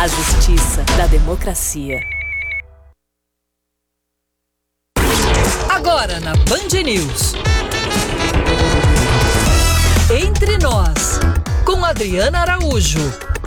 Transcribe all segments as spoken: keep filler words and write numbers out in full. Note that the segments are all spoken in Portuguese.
A justiça da democracia. Agora na Band News. Entre Nós, com Adriana Araújo.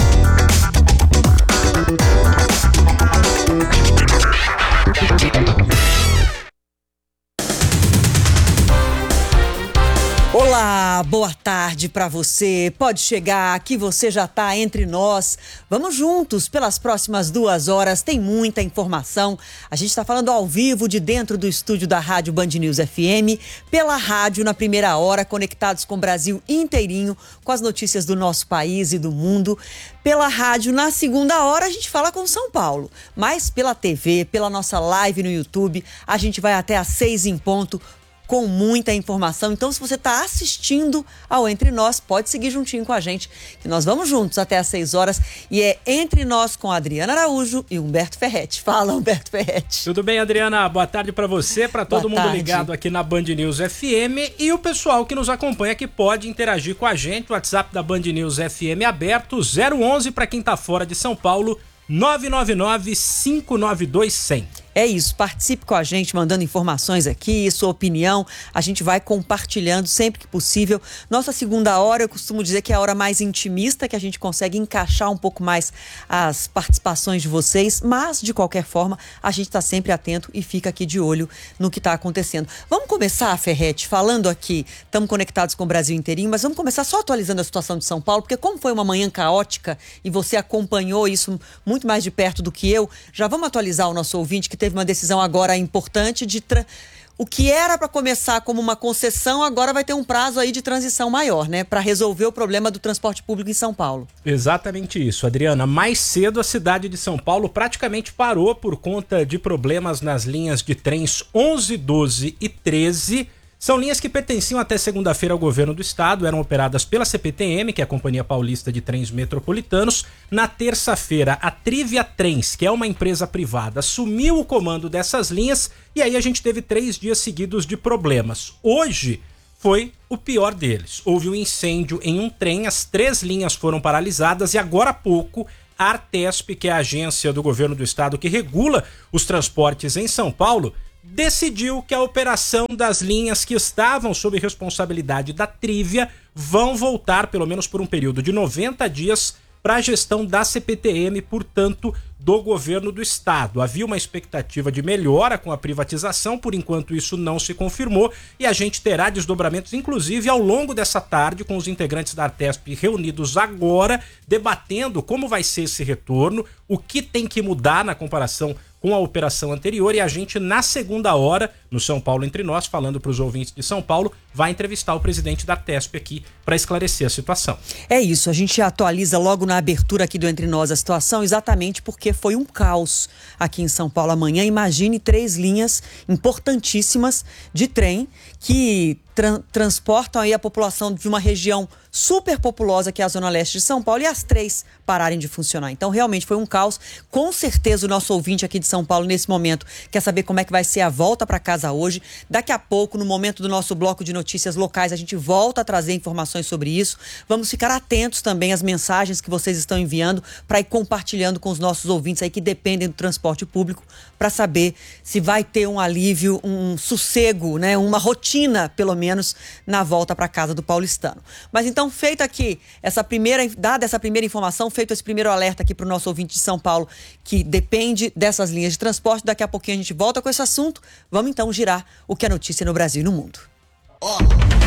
Olá, boa tarde para você. Pode chegar, aqui você já está entre nós. Vamos juntos pelas próximas duas horas, tem muita informação. A gente está falando ao vivo de dentro do estúdio da Rádio Band News F M, pela rádio na primeira hora, conectados com o Brasil inteirinho, com as notícias do nosso país e do mundo. Pela rádio na segunda hora a gente fala com São Paulo, mas pela T V, pela nossa live no YouTube, a gente vai até às seis em ponto, com muita informação. Então, se você está assistindo ao Entre Nós, pode seguir juntinho com a gente, que nós vamos juntos até às seis horas. E é Entre Nós com a Adriana Araújo e Humberto Ferretti. Fala, Humberto Ferretti. Tudo bem, Adriana? Boa tarde para você, para todo mundo ligado aqui na Band News F M e o pessoal que nos acompanha, que pode interagir com a gente. O WhatsApp da Band News F M aberto, zero onze para quem está fora de São Paulo, nove nove nove, cinco nove dois, cem. É isso, participe com a gente, mandando informações aqui, sua opinião, a gente vai compartilhando sempre que possível. Nossa segunda hora, eu costumo dizer que é a hora mais intimista, que a gente consegue encaixar um pouco mais as participações de vocês, mas, de qualquer forma, a gente está sempre atento e fica aqui de olho no que está acontecendo. Vamos começar, Ferretti, falando aqui, estamos conectados com o Brasil inteirinho, mas vamos começar só atualizando a situação de São Paulo, porque como foi uma manhã caótica e você acompanhou isso muito mais de perto do que eu, já vamos atualizar o nosso ouvinte que teve uma decisão agora importante de... Tra... O que era para começar como uma concessão, agora vai ter um prazo aí de transição maior, né? Para resolver o problema do transporte público em São Paulo. Exatamente isso, Adriana. Mais cedo a cidade de São Paulo praticamente parou por conta de problemas nas linhas de trens onze, doze e treze. São linhas que pertenciam até segunda-feira ao governo do estado, eram operadas pela C P T M, que é a Companhia Paulista de Trens Metropolitanos. Na terça-feira, a Trivia Trens, que é uma empresa privada, assumiu o comando dessas linhas e aí a gente teve três dias seguidos de problemas. Hoje foi o pior deles. Houve um incêndio em um trem, as três linhas foram paralisadas e agora há pouco a Artesp, que é a agência do governo do estado que regula os transportes em São Paulo, decidiu que a operação das linhas que estavam sob responsabilidade da Trivia vão voltar, pelo menos por um período de noventa dias, para a gestão da C P T M, portanto, do governo do estado. Havia uma expectativa de melhora com a privatização, por enquanto isso não se confirmou e a gente terá desdobramentos, inclusive, ao longo dessa tarde, com os integrantes da Artesp reunidos agora, debatendo como vai ser esse retorno, o que tem que mudar na comparação com a operação anterior, e a gente, na segunda hora, no São Paulo Entre Nós, falando para os ouvintes de São Paulo, vai entrevistar o presidente da Artesp aqui para esclarecer a situação. É isso, a gente atualiza logo na abertura aqui do Entre Nós a situação, exatamente porque foi um caos aqui em São Paulo amanhã. Imagine três linhas importantíssimas de trem que tra- transportam aí a população de uma região super populosa que é a Zona Leste de São Paulo, e as três pararem de funcionar. Então, realmente foi um caos. Com certeza o nosso ouvinte aqui de São Paulo, nesse momento, quer saber como é que vai ser a volta para casa hoje. Daqui a pouco, no momento do nosso bloco de notícias locais, a gente volta a trazer informações sobre isso. Vamos ficar atentos também às mensagens que vocês estão enviando para ir compartilhando com os nossos ouvintes aí que dependem do transporte público, para saber se vai ter um alívio, um sossego, né? Uma rotina, pelo menos, na volta para casa do paulistano. Mas então, feita aqui essa primeira, dada essa primeira informação, feito esse primeiro alerta aqui para o nosso ouvinte de São Paulo, que depende dessas linhas de transporte, daqui a pouquinho a gente volta com esse assunto. Vamos então girar o que é notícia no Brasil e no mundo. Oh.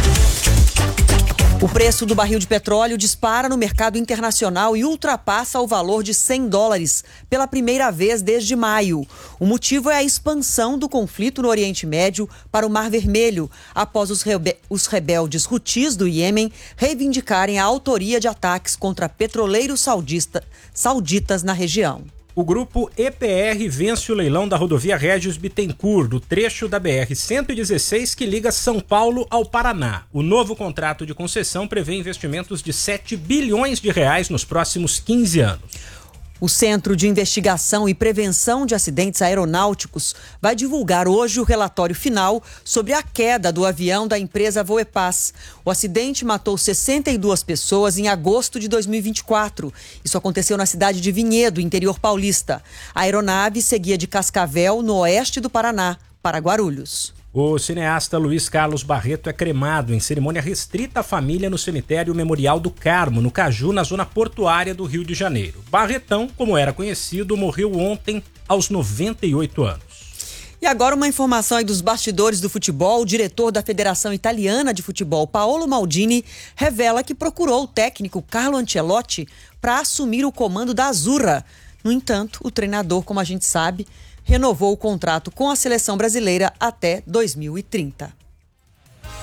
O preço do barril de petróleo dispara no mercado internacional e ultrapassa o valor de cem dólares pela primeira vez desde maio. O motivo é a expansão do conflito no Oriente Médio para o Mar Vermelho, após os, rebe- os rebeldes Houthis do Iêmen reivindicarem a autoria de ataques contra petroleiros saudista, sauditas na região. O grupo E P R vence o leilão da rodovia Régis Bittencourt, do trecho da B R cento e dezesseis que liga São Paulo ao Paraná. O novo contrato de concessão prevê investimentos de sete bilhões de reais nos próximos quinze anos. O Centro de Investigação e Prevenção de Acidentes Aeronáuticos vai divulgar hoje o relatório final sobre a queda do avião da empresa Voepaz. O acidente matou sessenta e duas pessoas em agosto de dois mil e vinte e quatro. Isso aconteceu na cidade de Vinhedo, interior paulista. A aeronave seguia de Cascavel, no oeste do Paraná, para Guarulhos. O cineasta Luiz Carlos Barreto é cremado em cerimônia restrita à família no cemitério Memorial do Carmo, no Caju, na zona portuária do Rio de Janeiro. Barretão, como era conhecido, morreu ontem aos noventa e oito anos. E agora uma informação aí dos bastidores do futebol. O diretor da Federação Italiana de Futebol, Paolo Maldini, revela que procurou o técnico Carlo Ancelotti para assumir o comando da Azzurra. No entanto, o treinador, como a gente sabe, renovou o contrato com a seleção brasileira até dois mil e trinta.